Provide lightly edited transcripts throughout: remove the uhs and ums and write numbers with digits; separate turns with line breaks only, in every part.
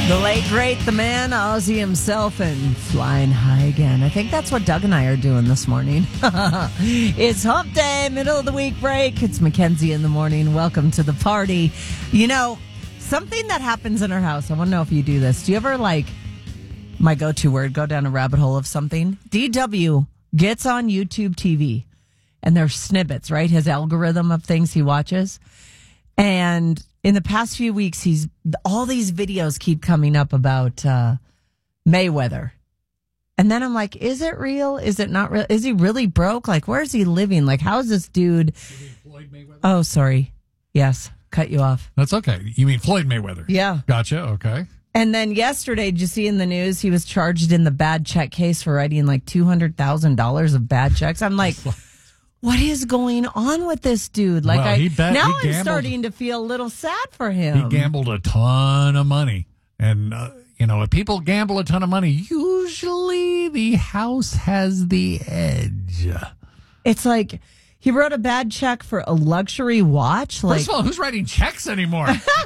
The late, great, the man, Ozzy himself, and flying high again. I think that's what Doug and I are doing this morning. It's hump day, middle of the week break. It's Mackenzie in the morning. Welcome to the party. You know, something that happens in our house, I want to know if you do this. Do you ever, my go-to word, go down a rabbit hole of something? DW gets on YouTube TV, and there's snippets, right? His algorithm of things he watches. And in the past few weeks, all these videos keep coming up about Mayweather. And then I'm like, is it real? Is it not real? Is he really broke? Where is he living? How is this dude?
You mean Floyd Mayweather?
Oh, sorry. Yes. Cut you off.
That's okay. You mean Floyd Mayweather?
Yeah.
Gotcha. Okay.
And then yesterday, did you see in the news, he was charged in the bad check case for writing $200,000 of bad checks. I'm like, what is going on with this dude? I'm starting to feel a little sad for him.
He gambled a ton of money. And, if people gamble a ton of money, usually the house has the edge.
It's like he wrote a bad check for a luxury watch.
First of all, who's writing checks anymore?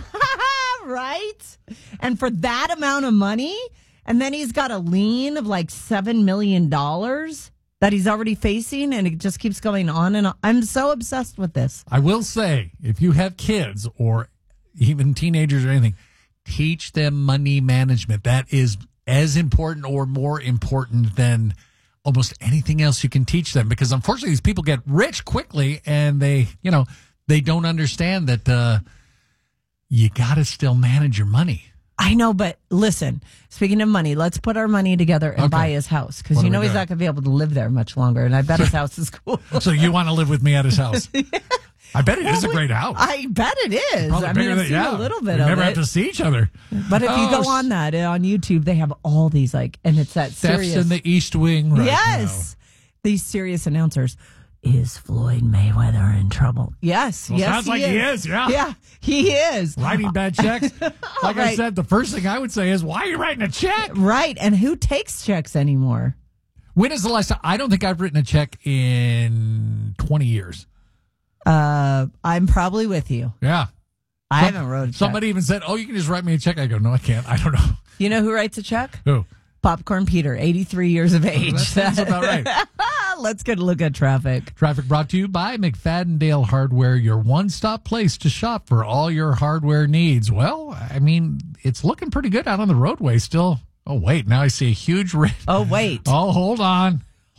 Right? And for that amount of money, and then he's got a lien of $7 million that he's already facing, and it just keeps going on and on. I'm so obsessed with this.
I will say, if you have kids or even teenagers or anything, teach them money management. That is as important or more important than almost anything else you can teach them, because unfortunately these people get rich quickly and they don't understand that you got to still manage your money. I
know, but listen, speaking of money, let's put our money together and buy his house, because he's not going to be able to live there much longer, and I bet his house is cool.
So you want to live with me at his house? Yeah. I bet it is a great house.
I bet it is. I've seen a little bit of it.
We never have to see each other.
But if you go on YouTube, they have all these and it's that serious.
Steph's in the East Wing right
Yes. Now. These serious announcers. Is Floyd Mayweather in trouble? Yes.
Well,
yes,
sounds like he is. Yeah.
Yeah, he is.
Writing bad checks. I said, the first thing I would say is, why are you writing a check?
Right. And who takes checks anymore?
When is the last time? I don't think I've written a check in 20 years.
I'm probably with you.
Yeah.
I haven't wrote a check.
Somebody even said, you can just write me a check. I go, no, I can't. I don't know.
You know who writes a check?
Who?
Popcorn Peter, 83 years of age.
That sounds about right.
Let's get a look at traffic.
Traffic brought to you by McFadden Hardware, your one-stop place to shop for all your hardware needs. Well, it's looking pretty good out on the roadway still. Oh, wait. Now I see a huge red.
Oh, wait.
Oh, hold on.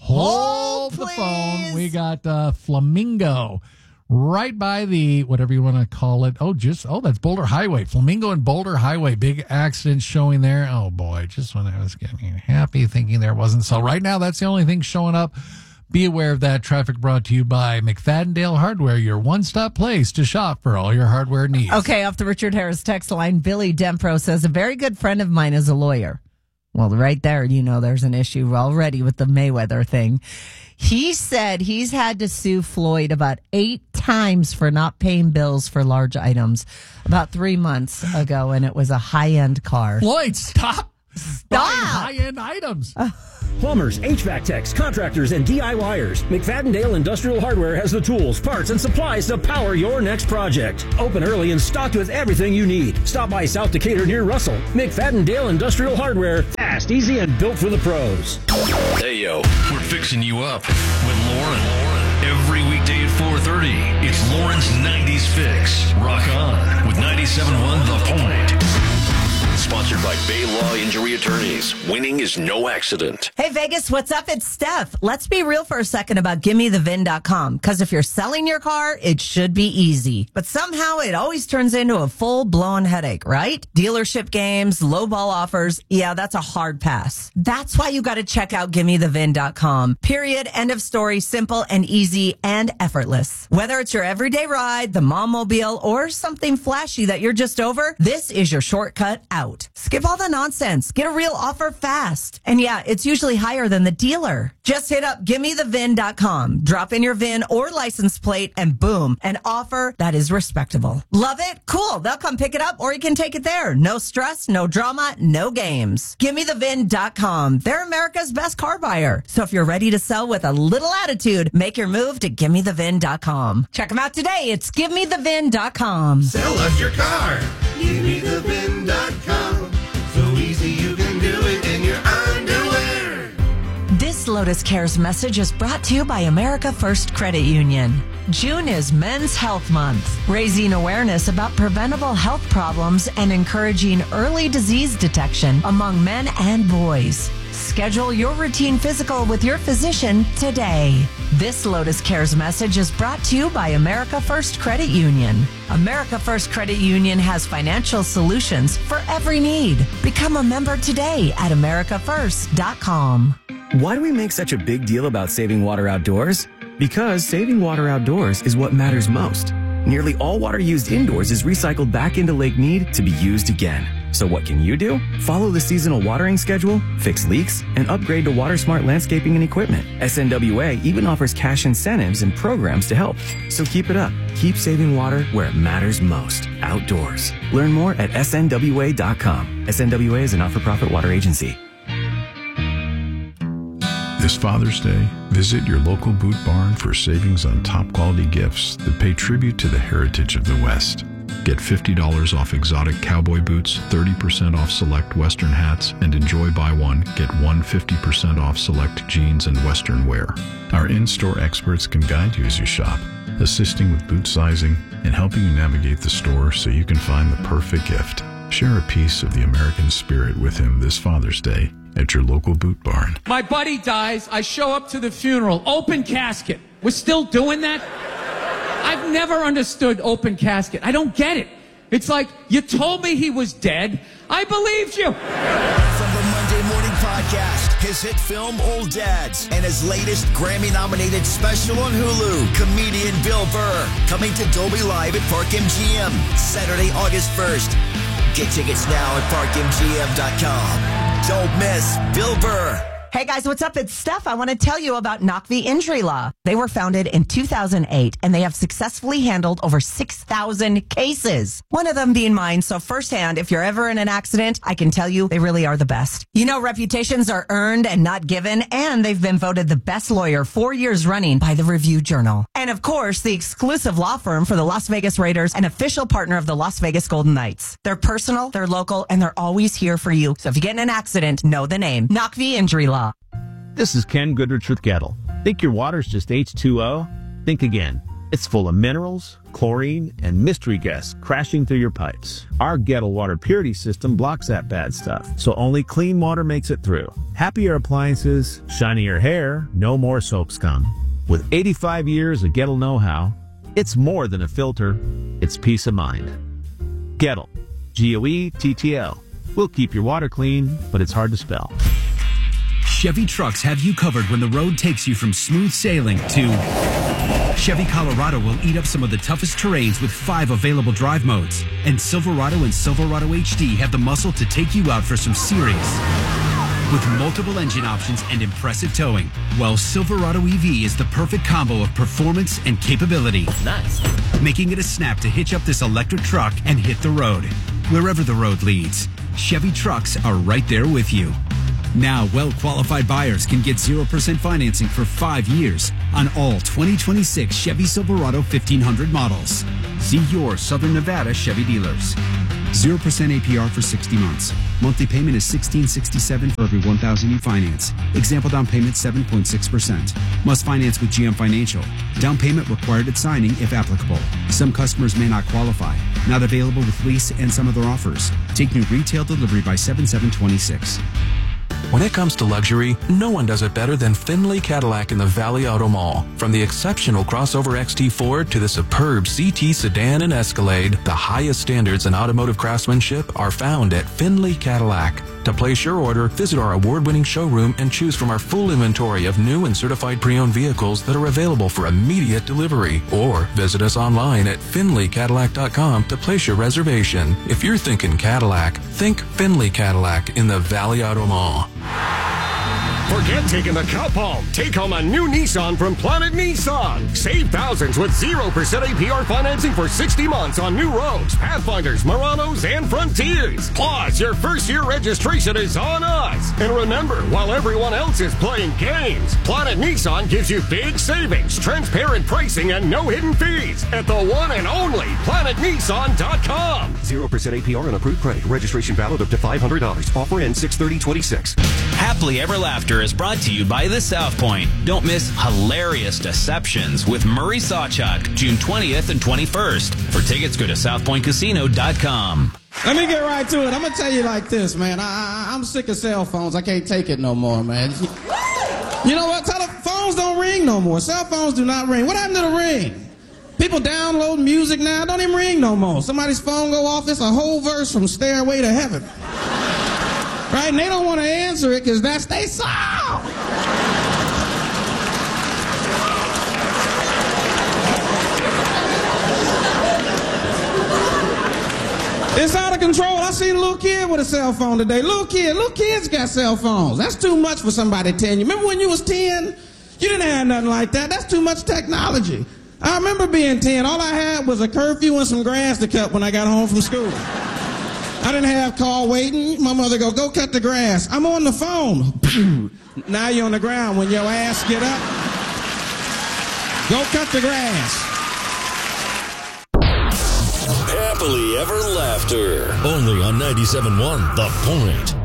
Hold
the
please.
Phone. We got Flamingo right by the, whatever you want to call it. That's Boulder Highway. Flamingo and Boulder Highway. Big accident showing there. Oh, boy. Just when I was getting happy thinking there wasn't. So right now, that's the only thing showing up. Be aware of that. Traffic brought to you by McFadden Hardware, your one-stop place to shop for all your hardware needs.
Okay, off the Richard Harris text line, Billy Dempro says, a very good friend of mine is a lawyer. Well, right there, there's an issue already with the Mayweather thing. He said he's had to sue Floyd about 8 times for not paying bills for large items about 3 months ago, and it was a high-end car.
Floyd, stop buying high-end items.
Plumbers, HVAC techs, contractors, and DIYers. McFadden Industrial Hardware has the tools, parts, and supplies to power your next project. Open early and stocked with everything you need. Stop by South Decatur near Russell. McFadden Industrial Hardware. Fast, easy, and built for the pros.
Hey, yo, we're fixing you up with Lauren. Every weekday at 4:30, it's Lauren's 90s Fix. Rock on with 97.1 The Point. Sponsored by Bay Law Injury Attorneys. Winning is no accident.
Hey, Vegas, what's up? It's Steph. Let's be real for a second about GimmeTheVin.com, because if you're selling your car, it should be easy. But somehow it always turns into a full-blown headache, right? Dealership games, lowball offers. Yeah, that's a hard pass. That's why you got to check out GimmeTheVin.com. Period. End of story. Simple and easy and effortless. Whether it's your everyday ride, the mom-mobile, or something flashy that you're just over, this is your shortcut out. Skip all the nonsense. Get a real offer fast. And yeah, it's usually higher than the dealer. Just hit up GimmeTheVin.com. Drop in your VIN or license plate and boom, an offer that is respectable. Love it? Cool. They'll come pick it up or you can take it there. No stress, no drama, no games. GimmeTheVin.com. They're America's best car buyer. So if you're ready to sell with a little attitude, make your move to GimmeTheVin.com. Check them out today. It's GimmeTheVin.com.
Sell us your car. GimmeTheVin.com. So
Lotus Cares message is brought to you by America First Credit Union. June is Men's Health Month, raising awareness about preventable health problems and encouraging early disease detection among men and boys. Schedule your routine physical with your physician today. This Lotus Cares message is brought to you by America First Credit Union. America First Credit Union has financial solutions for every need. Become a member today at americafirst.com.
Why do we make such a big deal about saving water outdoors? Because saving water outdoors is what matters most. Nearly all water used indoors is recycled back into Lake Mead to be used again. So what can you do? Follow the seasonal watering schedule, fix leaks, and upgrade to WaterSmart landscaping and equipment. SNWA even offers cash incentives and programs to help. So keep it up. Keep saving water where it matters most, outdoors. Learn more at snwa.com. SNWA is a not-for-profit water agency.
This Father's Day, visit your local Boot Barn for savings on top quality gifts that pay tribute to the heritage of the West. Get $50 off exotic cowboy boots, 30% off select Western hats, and enjoy buy one, get one 50% off select jeans and Western wear. Our in-store experts can guide you as you shop, assisting with boot sizing and helping you navigate the store so you can find the perfect gift. Share a piece of the American spirit with him this Father's Day at your local Boot Barn.
My buddy dies. I show up to the funeral. Open casket. We're still doing that? I've never understood open casket. I don't get it. It's like, you told me he was dead. I believed you.
From the Monday Morning Podcast, his hit film Old Dads, and his latest Grammy-nominated special on Hulu, comedian Bill Burr, coming to Dolby Live at Park MGM, Saturday, August 1st. Get tickets now at parkmgm.com. Don't miss Bill Burr.
Hey guys, what's up? It's Steph. I want to tell you about Knock v. Injury Law. They were founded in 2008 and they have successfully handled over 6,000 cases. One of them being mine. So firsthand, if you're ever in an accident, I can tell you they really are the best. You know, reputations are earned and not given, and they've been voted the best lawyer 4 years running by the Review Journal. And of course, the exclusive law firm for the Las Vegas Raiders and official partner of the Las Vegas Golden Knights. They're personal, they're local, and they're always here for you. So if you get in an accident, know the name. Knock v. Injury Law.
This is Ken Goodrich with Gettle. Think your water's just H2O? Think again. It's full of minerals, chlorine, and mystery guests crashing through your pipes. Our Gettle water purity system blocks that bad stuff, so only clean water makes it through. Happier appliances, shinier hair, no more soap scum. With 85 years of Gettle know-how, it's more than a filter, it's peace of mind. Gettle. G-O-E-T-T-L. We'll keep your water clean, but it's hard to spell.
Chevy trucks have you covered when the road takes you from smooth sailing to Chevy Colorado will eat up some of the toughest terrains with 5 available drive modes. And Silverado and Silverado HD have the muscle to take you out for some serious. With multiple engine options and impressive towing, while Silverado EV is the perfect combo of performance and capability.
Nice.
Making it a snap to hitch up this electric truck and hit the road. Wherever the road leads, Chevy trucks are right there with you. Now, well-qualified buyers can get 0% financing for 5 years on all 2026 Chevy Silverado 1500 models. See your Southern Nevada Chevy dealers. 0% APR for 60 months. Monthly payment is $1,667 for every $1,000 you finance. Example down payment 7.6%. Must finance with GM Financial. Down payment required at signing if applicable. Some customers may not qualify. Not available with lease and some other offers. Take new retail delivery by 7/7/26.
When it comes to luxury, no one does it better than Findlay Cadillac in the Valley Auto Mall. From the exceptional crossover XT4 to the superb CT sedan and Escalade, the highest standards in automotive craftsmanship are found at Findlay Cadillac. To place your order, visit our award-winning showroom and choose from our full inventory of new and certified pre-owned vehicles that are available for immediate delivery. Or visit us online at FindlayCadillac.com to place your reservation. If you're thinking Cadillac, think Findlay Cadillac in the Valley Auto Mall.
Forget taking the cup home. Take home a new Nissan from Planet Nissan. Save thousands with 0% APR financing for 60 months on new Rogues, Pathfinders, Muranos, and Frontiers. Plus, your first year registration is on us. And remember, while everyone else is playing games, Planet Nissan gives you big savings, transparent pricing, and no hidden fees at the one and only PlanetNissan.com.
0% APR on approved credit. Registration valid up to $500. Offer ends 6/30/26.
Happily Ever Laughter
Laughter is brought to you by the South Point. Don't miss Hilarious Deceptions with Murray Sawchuk, June 20th and 21st. For tickets, go to southpointcasino.com.
Let me get right to it. I'm going to tell you like this, man. I'm sick of cell phones. I can't take it no more, man. You know what? Telephones don't ring no more. Cell phones do not ring. What happened to the ring? People download music now. It don't even ring no more. Somebody's phone go off. It's a whole verse from Stairway to Heaven. Right? And they don't want to answer it because that's their song. It's out of control. I seen a little kid with a cell phone today. Little kids got cell phones. That's too much for somebody 10. You remember when you was 10? You didn't have nothing like that. That's too much technology. I remember being 10. All I had was a curfew and some grass to cut when I got home from school. I didn't have call waiting. My mother go cut the grass. I'm on the phone. Now you're on the ground. When your ass get up, go cut the grass.
Happily Ever Laughter. Only on 97.1 The Point.